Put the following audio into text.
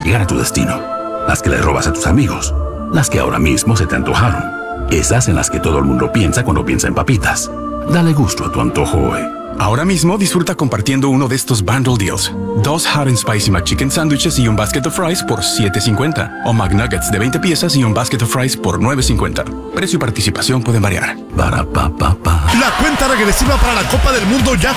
llegar a tu destino. Las que le robas a tus amigos. Las que ahora mismo se te antojaron. Esas en las que todo el mundo piensa cuando piensa en papitas. Dale gusto a tu antojo hoy. Ahora mismo disfruta compartiendo uno de estos bundle deals. 2 Hot and Spicy McChicken sándwiches y un basket of fries por $7.50. O McNuggets de 20 piezas y un basket of fries por $9.50. Precio y participación pueden variar. Para pa, pa, pa. La cuenta regresiva para la Copa del Mundo ya